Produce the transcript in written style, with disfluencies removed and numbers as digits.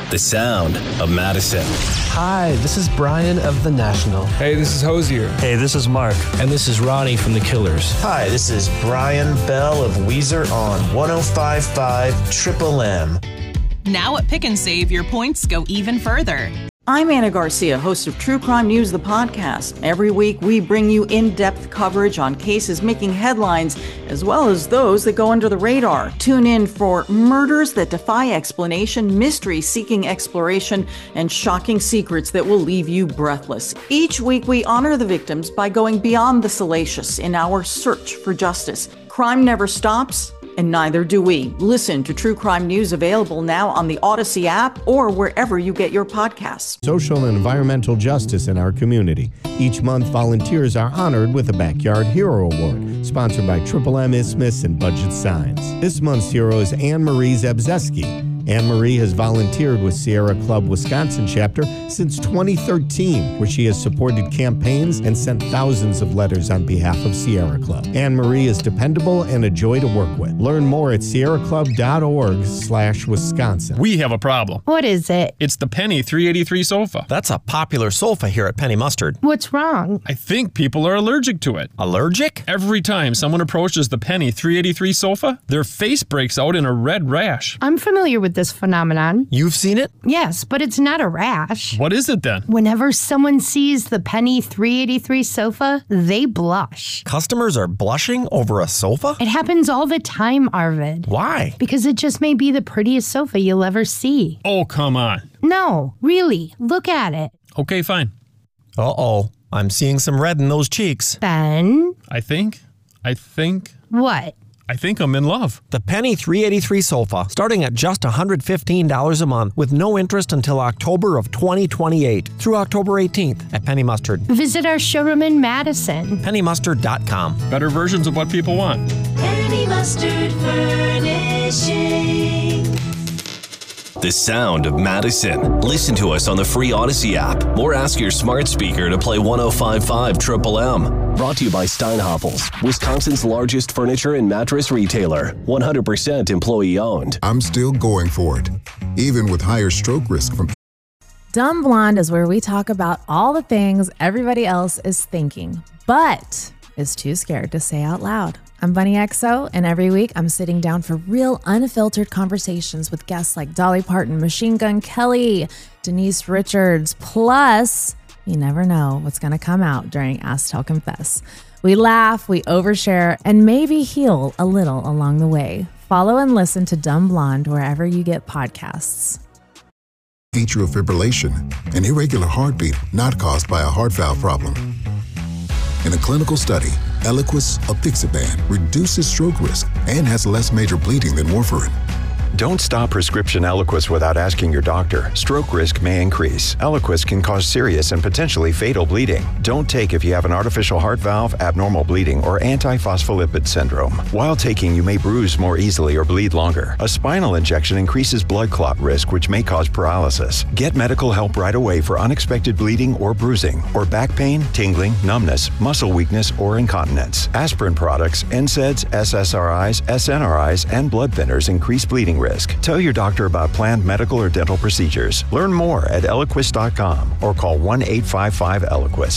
The sound of Madison. Hi, this is Brian of The National. Hey, this is Hosier. Hey, this is Mark. And this is Ronnie from The Killers. Hi, this is Brian Bell of Weezer on 105.5 Triple M. Now at Pick and Save, your points go even further. I'm Anna Garcia, host of True Crime News, the podcast. Every week, we bring you in-depth coverage on cases making headlines, as well as those that go under the radar. Tune in for murders that defy explanation, mysteries seeking exploration, and shocking secrets that will leave you breathless. Each week, we honor the victims by going beyond the salacious in our search for justice. Crime never stops, and neither do we. Listen to True Crime News, available now on the Odyssey app or wherever you get your podcasts. Social and environmental justice in our community. Each month, volunteers are honored with a Backyard Hero Award, sponsored by Triple M Isthmus and Budget Signs. This month's hero is Anne-Marie Zabzeski. Anne-Marie has volunteered with Sierra Club Wisconsin chapter since 2013, where she has supported campaigns and sent thousands of letters on behalf of Sierra Club. Anne-Marie is dependable and a joy to work with. Learn more at sierraclub.org/Wisconsin. We have a problem. What is it? It's the Penny 383 sofa. That's a popular sofa here at Penny Mustard. What's wrong? I think people are allergic to it. Allergic? Every time someone approaches the Penny 383 sofa, their face breaks out in a red rash. I'm familiar with this phenomenon. You've seen it? Yes, but it's not a rash. What is it then? Whenever someone sees the Penny 383 sofa, they blush. Customers are blushing over a sofa? It happens all the time, Arvid. Why? Because it just may be the prettiest sofa you'll ever see. Oh, come on. No, really. Look at it. Okay, fine. Uh-oh. I'm seeing some red in those cheeks. Ben? I think. What? I think I'm in love. The Penny 383 sofa, starting at just $115 a month with no interest until October of 2028 through October 18th at Penny Mustard. Visit our showroom in Madison. PennyMustard.com. Better versions of what people want. Penny Mustard Furnishing. The sound of Madison. Listen to us on the free Odyssey app or ask your smart speaker to play 105.5 Triple M. Brought to you by Steinhoppels, Wisconsin's largest furniture and mattress retailer. 100% employee owned. I'm still going for it, even with higher stroke risk from... Dumb Blonde is where we talk about all the things everybody else is thinking, but is too scared to say out loud. I'm Bunny XO, and every week I'm sitting down for real, unfiltered conversations with guests like Dolly Parton, Machine Gun Kelly, Denise Richards, plus you never know what's going to come out during Ask Tell Confess. We laugh, we overshare, and maybe heal a little along the way. Follow and listen to Dumb Blonde wherever you get podcasts. Atrial fibrillation, an irregular heartbeat not caused by a heart valve problem. In a clinical study, Eliquis apixaban reduces stroke risk and has less major bleeding than warfarin. Don't stop prescription Eliquis without asking your doctor. Stroke risk may increase. Eliquis can cause serious and potentially fatal bleeding. Don't take if you have an artificial heart valve, abnormal bleeding, or antiphospholipid syndrome. While taking, you may bruise more easily or bleed longer. A spinal injection increases blood clot risk, which may cause paralysis. Get medical help right away for unexpected bleeding or bruising, or back pain, tingling, numbness, muscle weakness, or incontinence. Aspirin products, NSAIDs, SSRIs, SNRIs, and blood thinners increase bleeding risk. Tell your doctor about planned medical or dental procedures. Learn more at Eliquis.com or call 1-855-ELIQUIS.